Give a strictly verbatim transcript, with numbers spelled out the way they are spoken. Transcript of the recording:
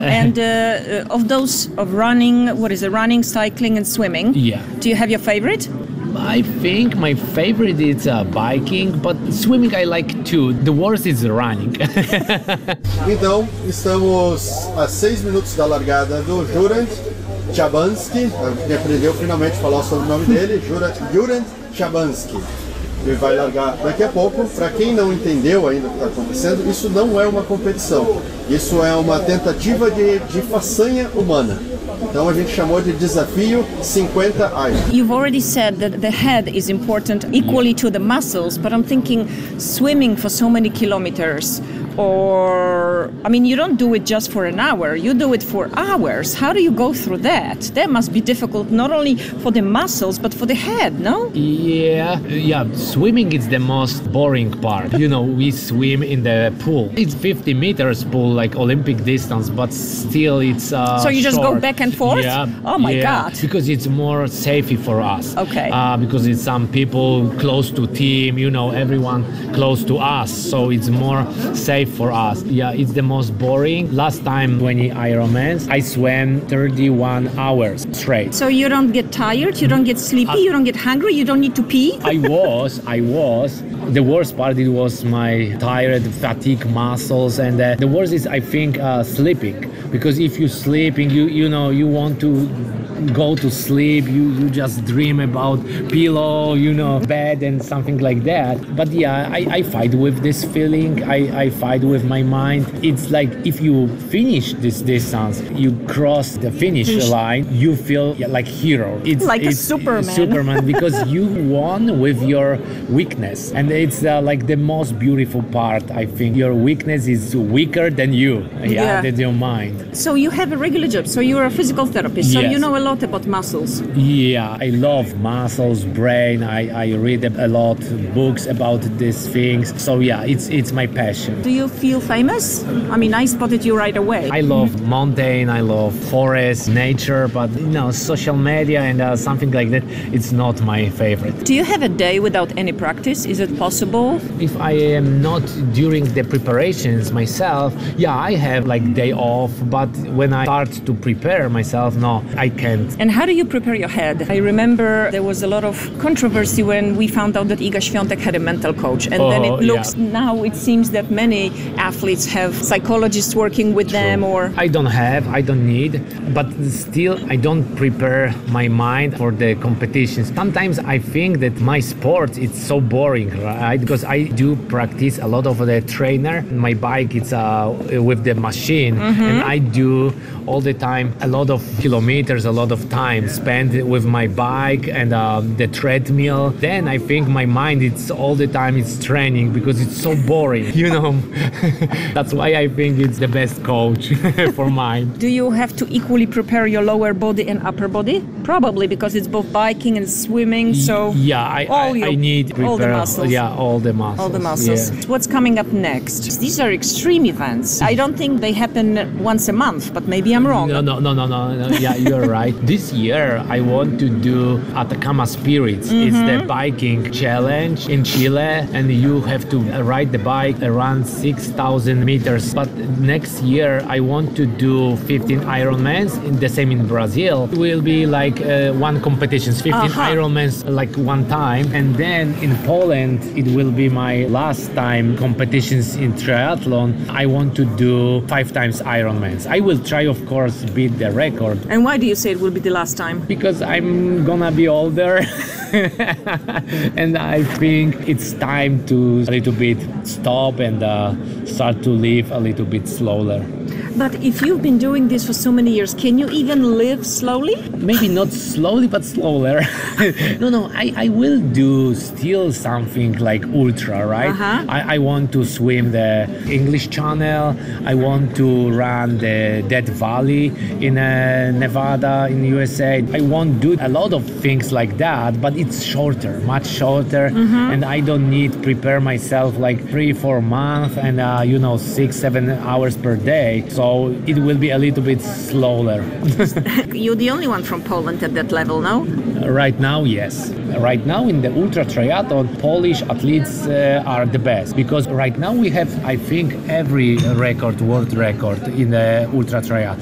And uh, of those of running, what is it? Running, cycling, and swimming. Yeah. Do you have your favorite? I think my favorite is uh, biking, but swimming I like too. The worst is running. Então, estamos a seis minutos da largada do Jurand Chabansky, que aprendeu finalmente a falar o sobrenome dele, Jurand Chabansky. Ele vai largar daqui a pouco. Para quem não entendeu ainda o que está acontecendo, isso não é uma competição. Isso é uma tentativa de, de façanha humana. Então a gente chamou de desafio cinquenta Iron. You've already said that the head is important equally to the muscles, but I'm thinking swimming for so many kilometers, or, I mean, you don't do it just for an hour, you do it for hours. How do you go through that? That must be difficult not only for the muscles, but for the head, no? Yeah, yeah, swimming is the most boring part. You know, we swim in the pool. It's fifty meters pool, like Olympic distance, but still it's uh, So you just short. go back and forth? Yeah. Oh my yeah, God. Because it's more safe for us. Okay. Uh, because it's some people close to team, you know, everyone close to us. So it's more safe for us. Yeah, it's the most boring. Last time twenty Ironmans, I swam thirty-one hours straight. So you don't get tired, you don't get sleepy, you don't get hungry, you don't need to pee? I was, I was. The worst part, it was my tired, fatigue muscles, and uh, the worst is, I think, uh, sleeping. Because if you sleeping, you you know, you want to go to sleep, you, you just dream about pillow, you know, bed and something like that. But yeah, I, I fight with this feeling, I, I fight with my mind. It's like if you finish this distance, you cross the finish line, you feel like hero. It's like it's, a Superman. Superman because you won with your weakness. And it's uh, like the most beautiful part, I think. Your weakness is weaker than you, yeah, Yeah. than your mind. So you have a regular job, so you're a physical therapist, so Yes. you know a lot about muscles. Yeah, I love muscles, brain. I, I read a lot of books about these things. So yeah, it's it's my passion. Do you feel famous? I mean, I spotted you right away. I love mountain, I love forest, nature, but you know, social media and uh, something like that, it's not my favorite. Do you have a day without any practice? Is it possible? If I am not during the preparations myself, yeah, I have like day off, but when I start to prepare myself, no, I can't. And how do you prepare your head? I remember there was a lot of controversy when we found out that Iga Świątek had a mental coach. And Oh, then it looks, yeah. now it seems that many athletes have psychologists working with them, or... I don't have, I don't need, but still I don't prepare my mind for the competitions. Sometimes I think that my sport is so boring, right? Because I do practice a lot of the trainer. My bike, it's uh, with the machine, Mm-hmm. and I do all the time a lot of kilometers, a lot of time spent with my bike and um, the treadmill. Then I think my mind, it's all the time it's training because it's so boring, you know. That's why I think it's the best coach for mine. Do you have to equally prepare your lower body and upper body? Probably, because it's both biking and swimming, so... Yeah, I, all I, your- I need prepare, all the muscles. Yeah, all the muscles. All the muscles. Yeah. What's coming up next? These are extreme events. I don't think they happen once a month, but maybe I'm wrong. No, no, no, no, no, no. Yeah, you're right. This year, I want to do Atacama Spirits. Mm-hmm. It's the biking challenge in Chile, and you have to ride the bike around six thousand meters. But next year, I want to do fifteen Ironmans, in the same in Brazil. It will be like uh, one competition, fifteen Uh-huh. Ironmans like one time. And then in Poland, it will be my last time competitions in triathlon. I want to do five times Ironmans. I will try, of course, beat the record And why do you say it will be the last time? because I'm gonna be older. And I think it's time to a little bit stop and uh, start to live a little bit slower. But if you've been doing this for so many years, can you even live slowly? Maybe not slowly, but slower. no, no, I, I will do still something like ultra, right? Uh-huh. I, I want to swim the English Channel. I want to run the Death Valley in uh, Nevada, in U S A. I won't do a lot of things like that, but it's shorter, much shorter. Mm-hmm. And I don't need prepare myself like three, four months and, uh, you know, six, seven hours per day. So so it will be a little bit slower. You're the only one from Poland at that level, no? Right now, yes. Right now in the ultra triathlon, Polish athletes uh, are the best, because right now we have, I think, every record, world record in the ultra triathlon.